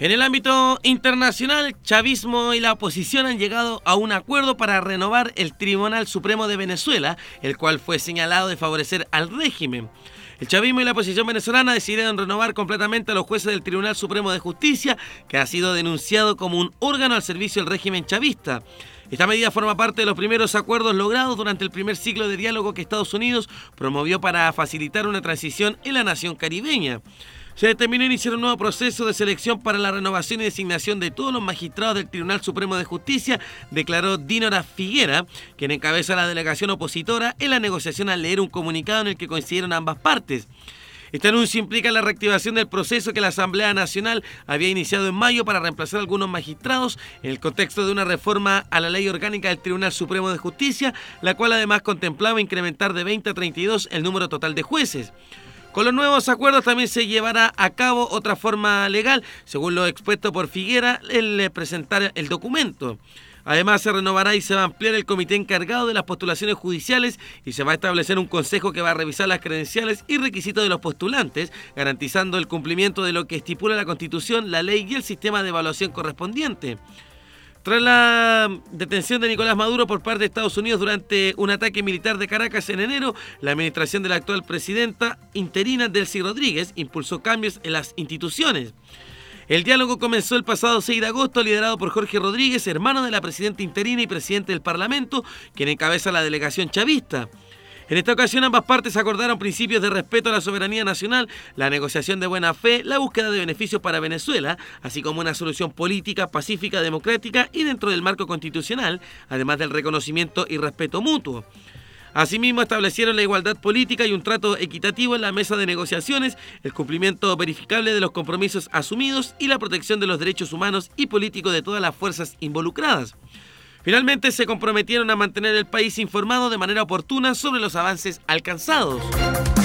En el ámbito internacional, chavismo y la oposición han llegado a un acuerdo para renovar el Tribunal Supremo de Venezuela, el cual fue señalado de favorecer al régimen. El chavismo y la oposición venezolana decidieron renovar completamente a los jueces del Tribunal Supremo de Justicia, que ha sido denunciado como un órgano al servicio del régimen chavista. Esta medida forma parte de los primeros acuerdos logrados durante el primer ciclo de diálogo que Estados Unidos promovió para facilitar una transición en la nación caribeña. Se determinó iniciar un nuevo proceso de selección para la renovación y designación de todos los magistrados del Tribunal Supremo de Justicia, declaró Dinora Figuera, quien encabeza la delegación opositora en la negociación al leer un comunicado en el que coincidieron ambas partes. Este anuncio implica la reactivación del proceso que la Asamblea Nacional había iniciado en mayo para reemplazar a algunos magistrados en el contexto de una reforma a la Ley Orgánica del Tribunal Supremo de Justicia, la cual además contemplaba incrementar de 20 a 32 el número total de jueces. Con los nuevos acuerdos también se llevará a cabo otra forma legal, según lo expuesto por Figuera, el presentar el documento. Además, se renovará y se va a ampliar el comité encargado de las postulaciones judiciales y se va a establecer un consejo que va a revisar las credenciales y requisitos de los postulantes, garantizando el cumplimiento de lo que estipula la Constitución, la ley y el sistema de evaluación correspondiente. Tras la detención de Nicolás Maduro por parte de Estados Unidos durante un ataque militar de Caracas en enero, la administración de la actual presidenta interina Delcy Rodríguez impulsó cambios en las instituciones. El diálogo comenzó el pasado 6 de agosto, liderado por Jorge Rodríguez, hermano de la presidenta interina y presidente del Parlamento, quien encabeza la delegación chavista. En esta ocasión ambas partes acordaron principios de respeto a la soberanía nacional, la negociación de buena fe, la búsqueda de beneficios para Venezuela, así como una solución política, pacífica, democrática y dentro del marco constitucional, además del reconocimiento y respeto mutuo. Asimismo, establecieron la igualdad política y un trato equitativo en la mesa de negociaciones, el cumplimiento verificable de los compromisos asumidos y la protección de los derechos humanos y políticos de todas las fuerzas involucradas. Finalmente, se comprometieron a mantener el país informado de manera oportuna sobre los avances alcanzados.